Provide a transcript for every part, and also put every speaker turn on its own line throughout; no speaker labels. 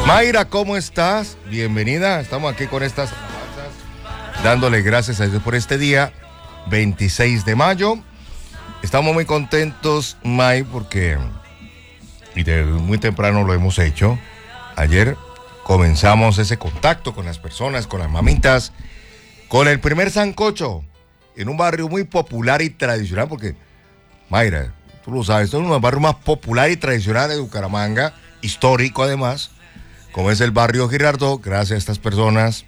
Mayra, ¿cómo estás? Bienvenida. Estamos aquí con estas alabanzas, dándole gracias a Dios por este día, 26 de mayo. Estamos muy contentos, May, porque y de muy temprano lo hemos hecho. Ayer comenzamos ese contacto con las personas, con las mamitas, con el primer sancocho en un barrio muy popular y tradicional, porque, Mayra, tú lo sabes, este es uno de los barrios más popular y tradicional de Bucaramanga, histórico además, como es el barrio Girardot. Gracias a estas personas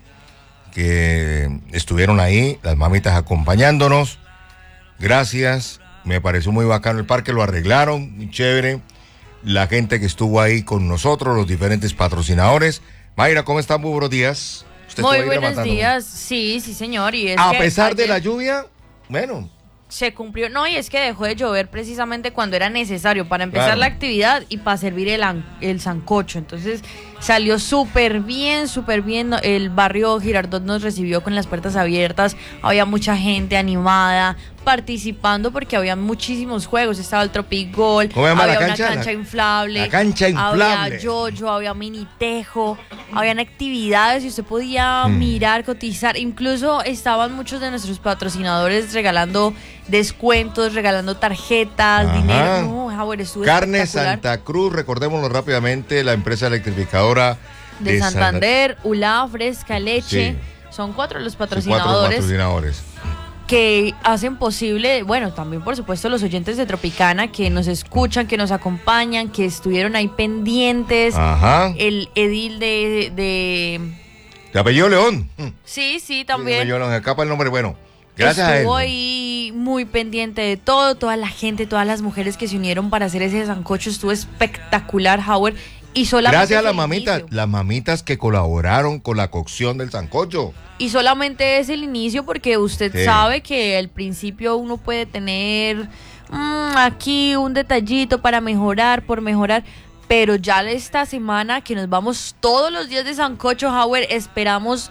que estuvieron ahí, las mamitas acompañándonos. Gracias, me pareció muy bacano el parque, lo arreglaron, muy chévere. La gente que estuvo ahí con nosotros, los diferentes patrocinadores. Mayra, ¿cómo están? Muy buenos días.
Muy buenos días, sí, señor. Y es
a
que
pesar de la lluvia, bueno.
Se cumplió, no, y es que dejó de llover precisamente cuando era necesario para empezar
Claro.
la actividad y para servir el sancocho. Entonces salió súper bien. El barrio Girardot nos recibió con las puertas abiertas. Había mucha gente animada, participando porque había muchísimos juegos. Estaba el Tropic Goal,
¿Cómo se llama
había
la cancha?
una cancha inflable.
La cancha inflable.
Había yoyo, había minitejo, habían actividades y usted podía mirar, cotizar. Incluso estaban muchos de nuestros patrocinadores regalando descuentos, regalando tarjetas,
Ajá.
dinero. No, Howard, estuvo
Carne
espectacular.
Santa Cruz, recordémoslo rápidamente, la empresa electrificadora
De Santander, Ula, Fresca, Leche.
Sí.
Son 4 los
Cuatro
patrocinadores
patrocinadores.
que hacen posible, bueno, también por supuesto los oyentes de Tropicana que nos escuchan, que nos acompañan, que estuvieron ahí pendientes.
Ajá.
El edil de
¿Te apellido León?
Sí, también.
Yo no me escapa el nombre, bueno. Gracias a él.
Estuvo ahí muy pendiente de todo, toda la gente, todas las mujeres que se unieron para hacer ese sancocho. Estuvo espectacular, Howard. Y solamente
Gracias a
es
las
el
mamitas,
inicio.
las mamitas que colaboraron con la cocción del sancocho.
Y solamente es el inicio porque usted
Sí.
sabe que al principio uno puede tener aquí un detallito para mejorar, pero ya esta semana que nos vamos todos los días de sancocho, Howard, esperamos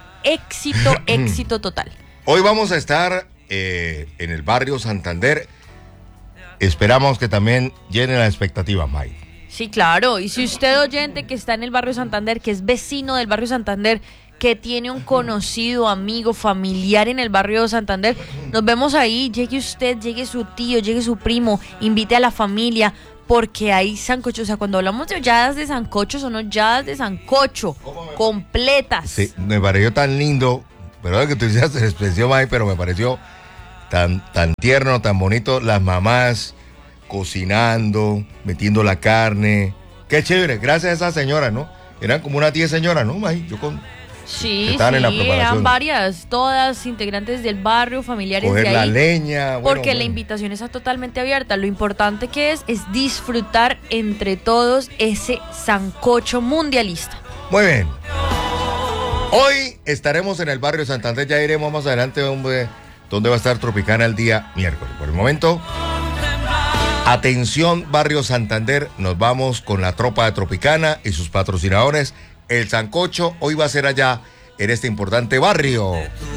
éxito total.
Hoy vamos a estar en el barrio Santander. Esperamos que también llenen la expectativa, May.
Sí, claro. Y si usted oyente que está en el barrio Santander, que es vecino del barrio Santander, que tiene un conocido, amigo, familiar en el barrio Santander, nos vemos ahí. Llegue usted, llegue su tío, llegue su primo, invite a la familia, porque hay sancocho. O sea, cuando hablamos de holladas de sancocho, son holladas de sancocho completas.
Sí, me pareció tan lindo, perdón que tú hiciste la expresión, May, pero me pareció tan tierno, tan bonito, las mamás cocinando, metiendo la carne. Qué chévere, gracias a esas señoras, ¿no? Eran como unas 10 señoras, ¿no, May? Yo con...
Sí,
estaban en la preparación.
eran varias, todas integrantes del barrio, familiares
Coger
de
la
ahí.
leña.
Porque la invitación está totalmente abierta. Lo importante que es disfrutar entre todos ese sancocho mundialista.
Muy bien. Hoy estaremos en el barrio Santander, ya iremos más adelante donde va a estar Tropicana el día miércoles. Por el momento, atención barrio Santander, nos vamos con la tropa de Tropicana y sus patrocinadores. El sancocho hoy va a ser allá en este importante barrio.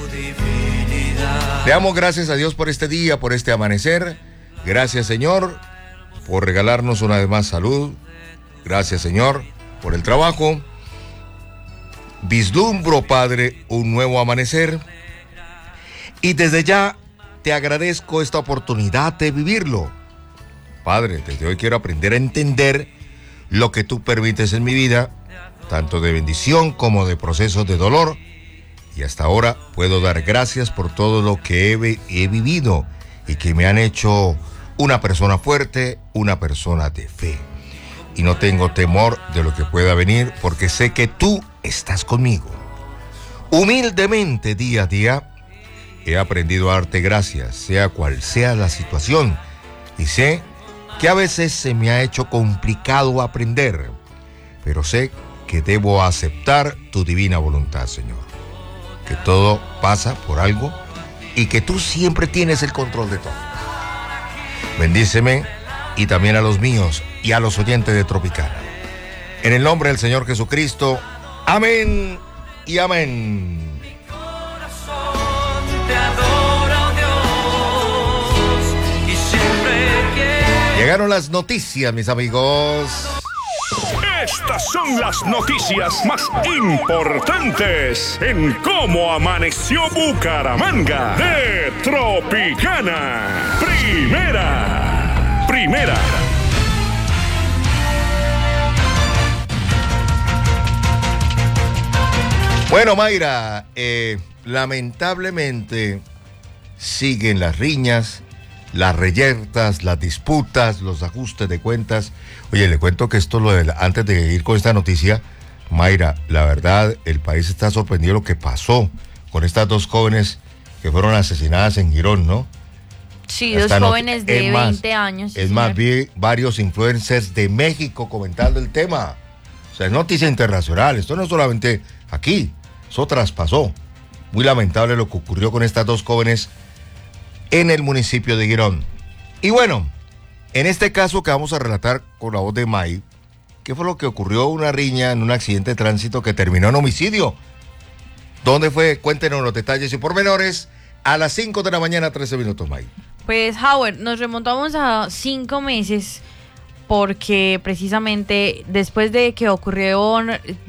Le damos gracias a Dios por este día, por este amanecer. Gracias, Señor, por regalarnos una vez más salud. Gracias, Señor, por el trabajo. Vislumbro, Padre, un nuevo amanecer. Y desde ya te agradezco esta oportunidad de vivirlo. Padre, desde hoy quiero aprender a entender lo que tú permites en mi vida, tanto de bendición como de procesos de dolor. Y hasta ahora puedo dar gracias por todo lo que he vivido y que me han hecho una persona fuerte, una persona de fe. Y no tengo temor de lo que pueda venir porque sé que tú estás conmigo. Humildemente, día a día, he aprendido a darte gracias, sea cual sea la situación. Y sé que a veces se me ha hecho complicado aprender, pero sé que debo aceptar tu divina voluntad, Señor. Que todo pasa por algo y que tú siempre tienes el control de todo. Bendíceme y también a los míos y a los oyentes de Tropicana. En el nombre del Señor Jesucristo, amén y amén. Llegaron las noticias, mis amigos.
Esta Estas son las noticias más importantes en cómo amaneció Bucaramanga de Tropicana. Primera.
Bueno, Mayra, lamentablemente siguen las riñas, las reyertas, las disputas, los ajustes de cuentas. Oye, le cuento que esto, antes de ir con esta noticia, Mayra, la verdad, el país está sorprendido de lo que pasó con estas dos jóvenes que fueron asesinadas en Girón, ¿no?
Sí, dos jóvenes de 20 años.
Es más, vi varios influencers de México comentando el tema. O sea, es noticia internacional, esto no es solamente aquí, eso traspasó. Muy lamentable lo que ocurrió con estas dos jóvenes en el municipio de Girón. Y bueno, en este caso que vamos a relatar con la voz de May, ¿qué fue lo que ocurrió? Una riña en un accidente de tránsito que terminó en homicidio. ¿Dónde fue? Cuéntenos los detalles y pormenores a las 5 de la mañana, 13 minutos, May.
Pues, Howard, nos remontamos a 5 meses porque precisamente después de que ocurrió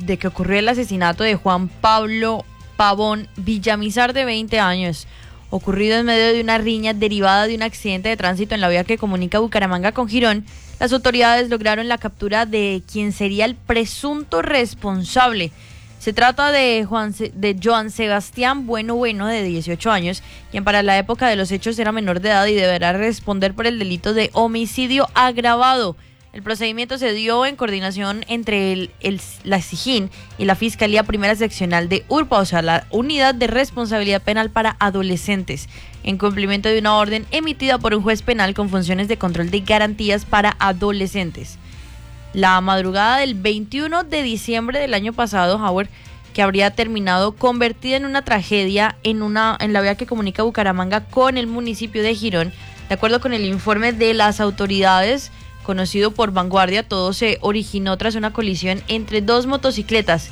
el asesinato de Juan Pablo Pavón Villamizar, de 20 años, ocurrido en medio de una riña derivada de un accidente de tránsito en la vía que comunica Bucaramanga con Girón, las autoridades lograron la captura de quien sería el presunto responsable. Se trata de Joan Sebastián Bueno, de 18 años, quien para la época de los hechos era menor de edad y deberá responder por el delito de homicidio agravado. El procedimiento se dio en coordinación entre la SIJIN y la Fiscalía Primera Seccional de URPA, o sea, la Unidad de Responsabilidad Penal para Adolescentes, en cumplimiento de una orden emitida por un juez penal con funciones de control de garantías para adolescentes. La madrugada del 21 de diciembre del año pasado, Howard, que habría terminado convertida en una tragedia en la vía que comunica Bucaramanga con el municipio de Girón. De acuerdo con el informe de las autoridades, conocido por Vanguardia, todo se originó tras una colisión entre dos motocicletas.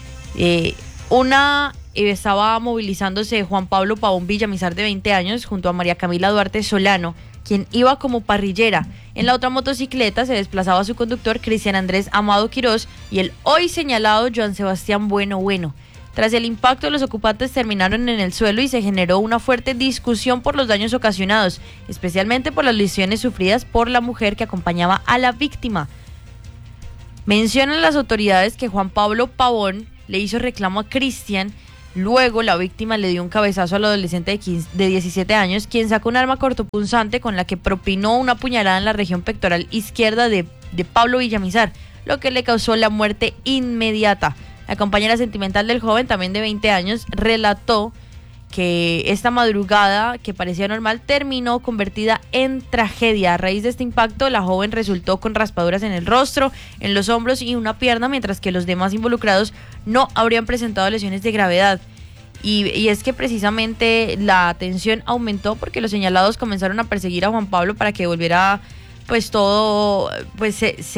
Una estaba movilizándose Juan Pablo Pavón Villamizar, de 20 años, junto a María Camila Duarte Solano, quien iba como parrillera. En la otra motocicleta se desplazaba su conductor, Cristian Andrés Amado Quirós, y el hoy señalado Joan Sebastián Bueno. Tras el impacto, los ocupantes terminaron en el suelo y se generó una fuerte discusión por los daños ocasionados, especialmente por las lesiones sufridas por la mujer que acompañaba a la víctima. Mencionan las autoridades que Juan Pablo Pavón le hizo reclamo a Cristian. Luego la víctima le dio un cabezazo al adolescente de 17 años, quien sacó un arma cortopunzante con la que propinó una puñalada en la región pectoral izquierda de Pablo Villamizar, lo que le causó la muerte inmediata. La compañera sentimental del joven, también de 20 años, relató que esta madrugada, que parecía normal, terminó convertida en tragedia. A raíz de este impacto, la joven resultó con raspaduras en el rostro, en los hombros y una pierna, mientras que los demás involucrados no habrían presentado lesiones de gravedad. Y es que precisamente la tensión aumentó porque los señalados comenzaron a perseguir a Juan Pablo para que volviera, pues todo, pues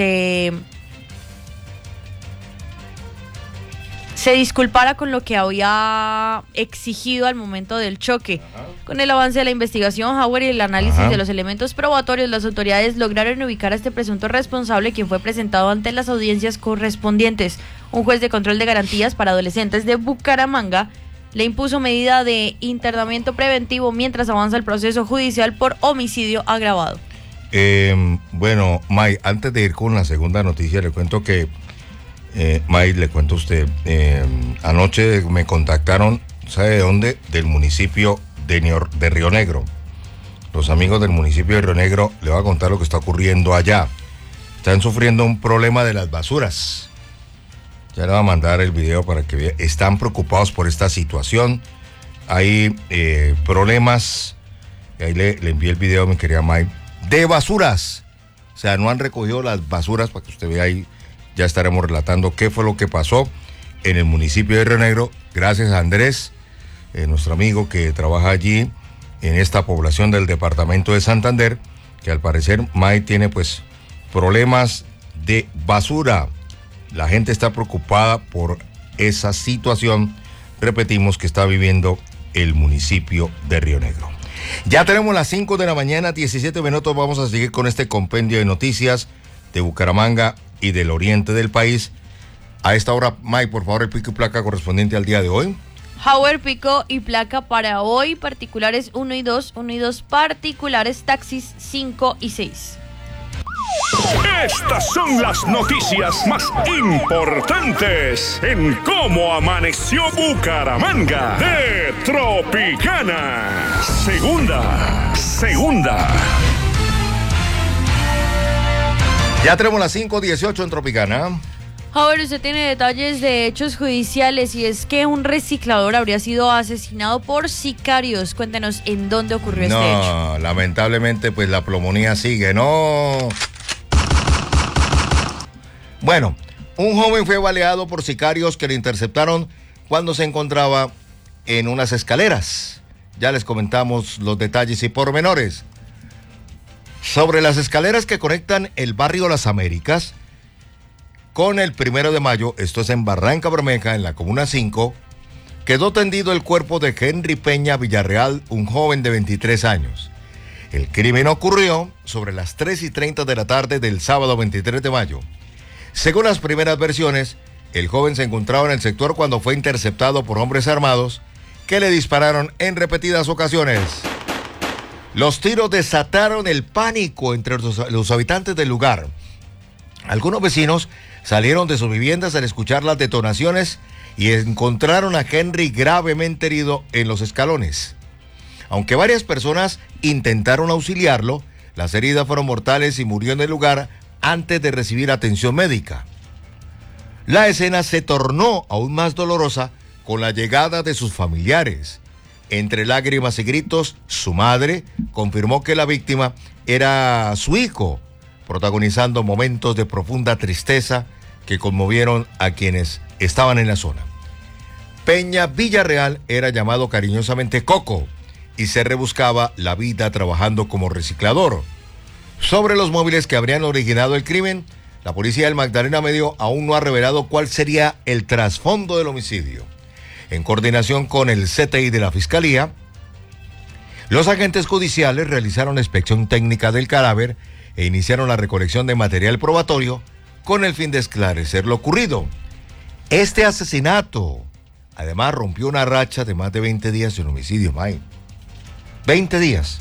se disculpara con lo que había exigido al momento del choque. Con el avance de la investigación, Howard, y el análisis de los elementos probatorios, las autoridades lograron ubicar a este presunto responsable, quien fue presentado ante las audiencias correspondientes. Un juez de control de garantías para adolescentes de Bucaramanga le impuso medida de internamiento preventivo mientras avanza el proceso judicial por homicidio agravado.
Bueno, May, antes de ir con la segunda noticia, le cuento que May, le cuento a usted, anoche me contactaron, ¿sabe de dónde? Del municipio de Río Negro. Los amigos del municipio de Río Negro, le voy a contar lo que está ocurriendo allá. Están sufriendo un problema de las basuras. Ya le voy a mandar el video para que vean. Están preocupados por esta situación. Hay problemas, ahí le envié el video, mi querida May, de basuras. O sea, no han recogido las basuras, para que usted vea ahí. Ya estaremos relatando qué fue lo que pasó en el municipio de Río Negro, gracias a Andrés, nuestro amigo que trabaja allí en esta población del departamento de Santander, que al parecer May tiene pues problemas de basura. La gente está preocupada por esa situación, repetimos, que está viviendo el municipio de Río Negro. Ya tenemos las 5 de la mañana, 17 minutos, vamos a seguir con este compendio de noticias de Bucaramanga y del oriente del país, A esta hora, Mike, por favor, el pico y placa correspondiente al día de hoy.
Howard, pico y placa para hoy, particulares 1 y 2, 1 y 2 particulares, taxis 5 y 6.
Estas son las noticias más importantes en Cómo Amaneció Bucaramanga de Tropicana. Segunda.
Ya tenemos las 5:18 en Tropicana.
Howard, usted tiene detalles de hechos judiciales y es que un reciclador habría sido asesinado por sicarios. Cuéntenos en dónde ocurrió este hecho.
No, lamentablemente pues la plomonía sigue, no. Bueno, un joven fue baleado por sicarios que lo interceptaron cuando se encontraba en unas escaleras. Ya les comentamos los detalles y pormenores. Sobre las escaleras que conectan el barrio Las Américas con el 1 de Mayo, esto es en Barranca Bermeja, en la Comuna 5, quedó tendido el cuerpo de Henry Peña Villarreal, un joven de 23 años. El crimen ocurrió sobre las 3:30 de la tarde del sábado 23 de mayo. Según las primeras versiones, el joven se encontraba en el sector cuando fue interceptado por hombres armados que le dispararon en repetidas ocasiones. Los tiros desataron el pánico entre los habitantes del lugar. Algunos vecinos salieron de sus viviendas al escuchar las detonaciones y encontraron a Henry gravemente herido en los escalones. Aunque varias personas intentaron auxiliarlo, las heridas fueron mortales y murió en el lugar antes de recibir atención médica. La escena se tornó aún más dolorosa con la llegada de sus familiares. Entre lágrimas y gritos, su madre confirmó que la víctima era su hijo, protagonizando momentos de profunda tristeza que conmovieron a quienes estaban en la zona. Peña Villarreal era llamado cariñosamente Coco y se rebuscaba la vida trabajando como reciclador. Sobre los móviles que habrían originado el crimen, la policía del Magdalena Medio aún no ha revelado cuál sería el trasfondo del homicidio. En coordinación con el CTI de la Fiscalía, los agentes judiciales realizaron la inspección técnica del cadáver e iniciaron la recolección de material probatorio con el fin de esclarecer lo ocurrido. Este asesinato, además, rompió una racha de más de 20 días en homicidio, Mike. 20 días.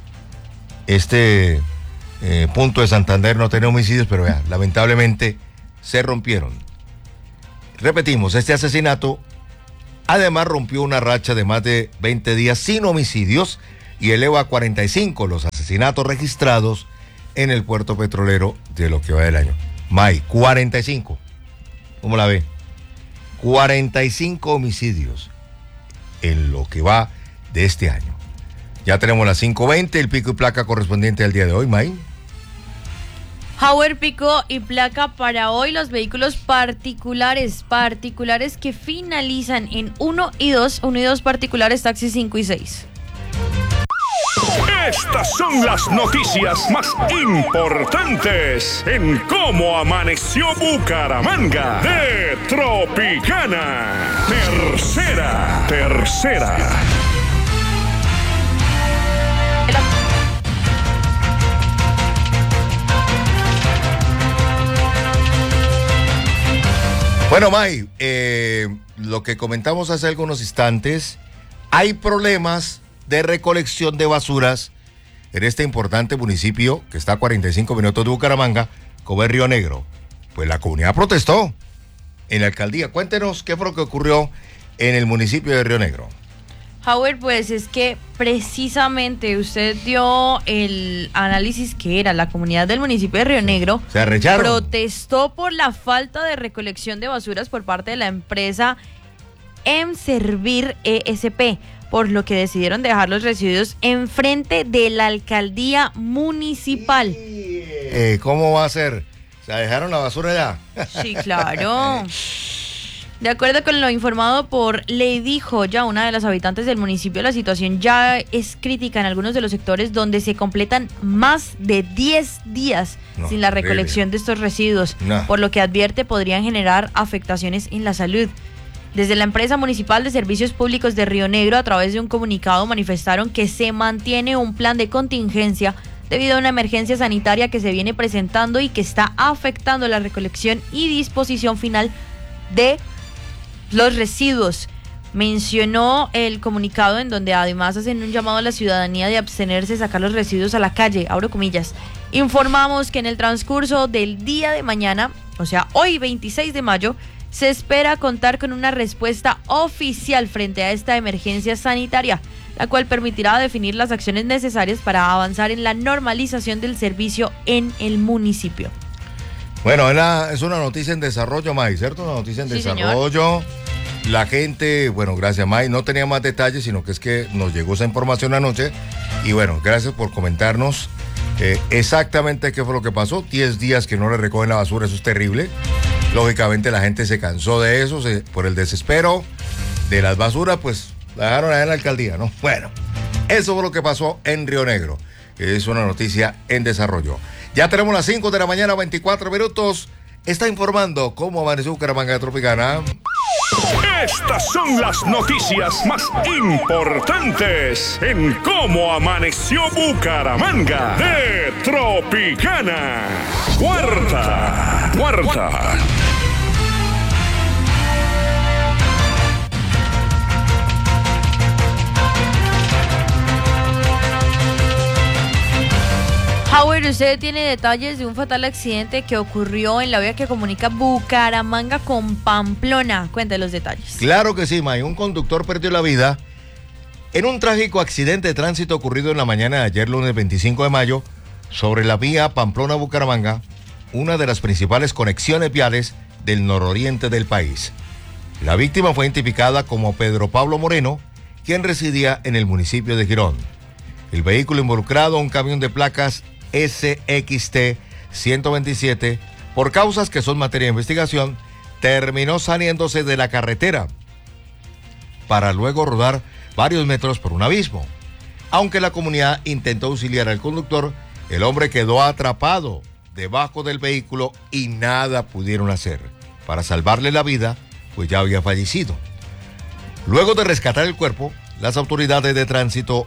Este punto de Santander no tenía homicidios, pero vean, lamentablemente se rompieron. Repetimos, este asesinato además rompió una racha de más de 20 días sin homicidios y eleva a 45 los asesinatos registrados en el puerto petrolero de lo que va del año. May, 45. ¿Cómo la ve? 45 homicidios en lo que va de este año. Ya tenemos las 5:20, el pico y placa correspondiente al día de hoy, May.
Howard, pico y placa para hoy, los vehículos particulares que finalizan en 1 y 2, 1 y 2 particulares, taxis 5 y 6.
Estas son las noticias más importantes en Cómo Amaneció Bucaramanga de Tropicana. Tercera.
Bueno, May, lo que comentamos hace algunos instantes, hay problemas de recolección de basuras en este importante municipio que está a 45 minutos de Bucaramanga, como es Río Negro. Pues la comunidad protestó en la alcaldía. Cuéntenos qué fue lo que ocurrió en el municipio de Río Negro.
Howard, pues es que precisamente usted dio el análisis que era la comunidad del municipio de Río Negro.
Se arrecharon.
Protestó por la falta de recolección de basuras por parte de la empresa Emservir ESP, por lo que decidieron dejar los residuos enfrente de la alcaldía municipal.
¿Cómo va a ser? ¿Se dejaron la basura ya?
Sí, claro. De acuerdo con lo informado por Lady Joya, una de las habitantes del municipio, la situación ya es crítica en algunos de los sectores donde se completan más de 10 días sin la recolección de estos residuos, por lo que advierte podrían generar afectaciones en la salud. Desde la empresa municipal de servicios públicos de Río Negro, a través de un comunicado, manifestaron que se mantiene un plan de contingencia debido a una emergencia sanitaria que se viene presentando y que está afectando la recolección y disposición final de los residuos. Mencionó el comunicado en donde además hacen un llamado a la ciudadanía de abstenerse de sacar los residuos a la calle, abro comillas. Informamos que en el transcurso del día de mañana, o sea, hoy 26 de mayo, se espera contar con una respuesta oficial frente a esta emergencia sanitaria, la cual permitirá definir las acciones necesarias para avanzar en la normalización del servicio en el municipio.
Bueno, es una noticia en desarrollo, May, ¿cierto? Una noticia en desarrollo. Señor. La gente, bueno, gracias, May, no tenía más detalles, sino que es que nos llegó esa información anoche. Y bueno, gracias por comentarnos exactamente qué fue lo que pasó. 10 días que no le recogen la basura, eso es terrible. Lógicamente la gente se cansó de eso, por el desespero de las basuras, pues la dejaron allá en la alcaldía, ¿no? Bueno, eso fue lo que pasó en Río Negro. Es una noticia en desarrollo. Ya tenemos las 5 de la mañana, 24 minutos. Está informando cómo amaneció Bucaramanga Tropicana.
Estas son las noticias más importantes en cómo amaneció Bucaramanga de Tropicana. Cuarta.
Howard, usted tiene detalles de un fatal accidente que ocurrió en la vía que comunica Bucaramanga con Pamplona. Cuente los detalles.
Claro que sí, May. Un conductor perdió la vida en un trágico accidente de tránsito ocurrido en la mañana de ayer, lunes 25 de mayo, sobre la vía Pamplona-Bucaramanga, una de las principales conexiones viales del nororiente del país. La víctima fue identificada como Pedro Pablo Moreno, quien residía en el municipio de Girón. El vehículo involucrado, un camión de placas SXT 127, por causas que son materia de investigación, terminó saliéndose de la carretera para luego rodar varios metros por un abismo. Aunque la comunidad intentó auxiliar al conductor, el hombre quedó atrapado debajo del vehículo y nada pudieron hacer para salvarle la vida, pues ya había fallecido. Luego de rescatar el cuerpo, las autoridades de tránsito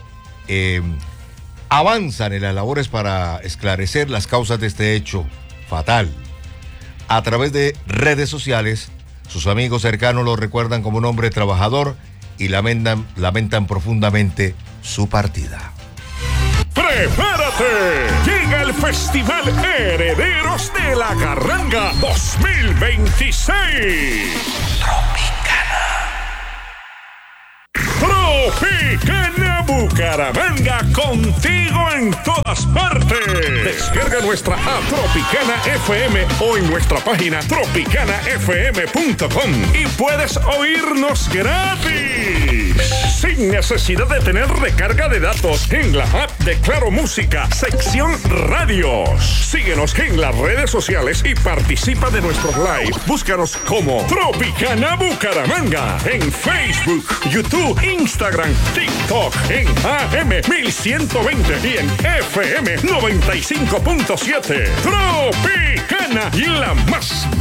avanzan en las labores para esclarecer las causas de este hecho fatal. A través de redes sociales, sus amigos cercanos lo recuerdan como un hombre trabajador y lamentan profundamente su partida.
¡Prepárate! Llega el Festival Herederos de la Carranga 2026. Tropicana Bucaramanga, contigo en todas partes. Descarga nuestra app Tropicana FM o en nuestra página tropicanafm.com y puedes oírnos gratis, sin necesidad de tener recarga de datos, en la app de Claro Música, sección radios. Síguenos en las redes sociales y participa de nuestros live. Búscanos como Tropicana Bucaramanga en Facebook, YouTube, Instagram, TikTok, en AM 1120 y en FM 95.7. Tropicana, la más